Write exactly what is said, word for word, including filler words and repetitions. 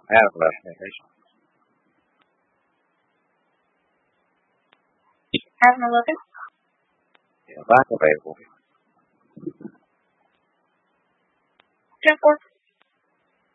Ever. Having a look at Back available. ten four.